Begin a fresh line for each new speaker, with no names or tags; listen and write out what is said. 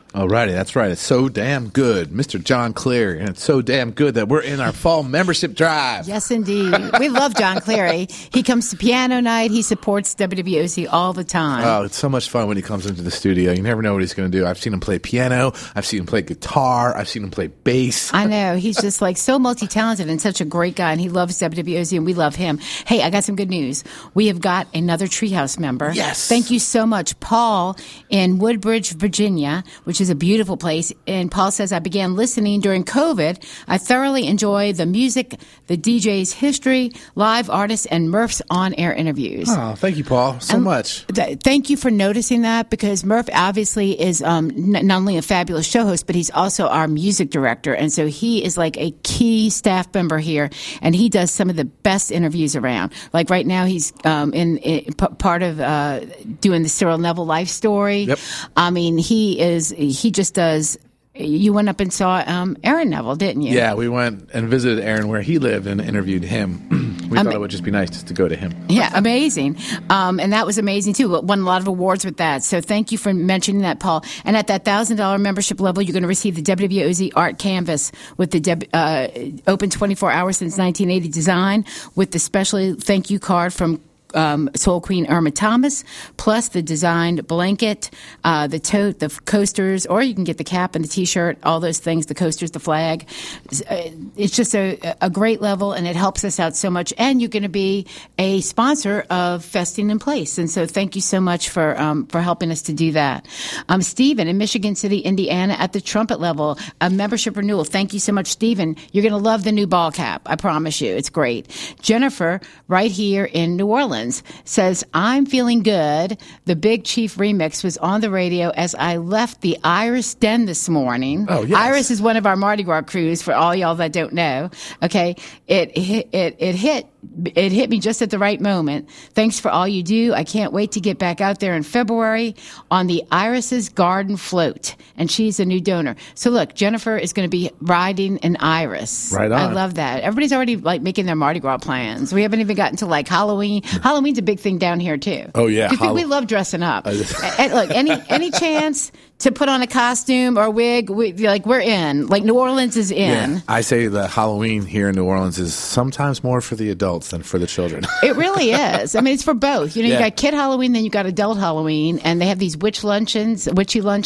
All righty, that's right. It's so damn good, Mr. John Cleary, and it's so damn good that we're in our fall membership drive.
Yes, indeed. We love John Cleary. He comes to piano night. He supports WWOC all the time.
Oh, it's so much fun when he comes into the studio. You never know what he's going to do. I've seen him play piano. I've seen him play guitar. I've seen him play bass.
I know. He's just like so multi-talented and such a great guy, and he loves WWOC, and we love him. Hey, I got some good news. We have got another Treehouse member.
Yes.
Thank you so much. Paul in Woodbridge, Virginia, which is a beautiful place. And Paul says, I began listening during COVID. I thoroughly enjoy the music, the DJ's history, live artists, and Murph's on-air interviews.
Oh, thank you, Paul, so much.
Thank you for noticing that, because Murph obviously is not only a fabulous show host, but he's also our music director. And so he is like a key staff member here, and he does some of the best interviews around. Like right now, he's part of doing the Cyril Neville life story.
Yep.
I mean, he just does. You went up and saw Aaron Neville, didn't you?
Yeah, we went and visited Aaron where he lived and interviewed him. We thought it would just be nice just to go to him.
Yeah, amazing. And that was amazing, too. Won a lot of awards with that. So thank you for mentioning that, Paul. And at that $1,000 membership level, you're going to receive the WWOZ Art Canvas with the open 24 hours since 1980 design, with the special thank you card from Soul Queen Irma Thomas, plus the designed blanket, the tote, the coasters, or you can get the cap and the T-shirt, all those things, the coasters, the flag. It's just a great level, and it helps us out so much. And you're going to be a sponsor of Festing in Place, and so thank you so much for helping us to do that. Stephen in Michigan City, Indiana, at the trumpet level, a membership renewal. Thank you so much, Stephen. You're going to love the new ball cap. I promise you, it's great. Jennifer, right here in New Orleans, says, I'm feeling good. The Big Chief remix was on the radio as I left the Iris Den this morning.
Oh, yes.
Iris is one of our Mardi Gras crews, for all y'all that don't know. Okay. It hit me just at the right moment. Thanks for all you do. I can't wait to get back out there in February on the Iris's Garden Float. And she's a new donor. So look, Jennifer is going to be riding an Iris.
Right on.
I love that. Everybody's already like making their Mardi Gras plans. We haven't even gotten to like Halloween. Halloween's a big thing down here too.
Oh yeah.
We love dressing up. And look, any chance to put on a costume or a wig, we're in. Like New Orleans is in.
Yeah. I say the Halloween here in New Orleans is sometimes more for the adults than for the children.
It really is. I mean, it's for both. You got kid Halloween, then you got adult Halloween, and they have these witchy luncheons